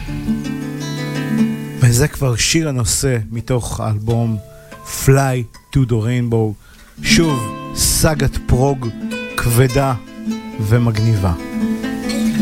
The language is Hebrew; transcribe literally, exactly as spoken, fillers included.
וזה כבר שיר הנושא מתוך האלבום Fly to the Rainbow, שוב סגת פרוג כבדה ומגניבה.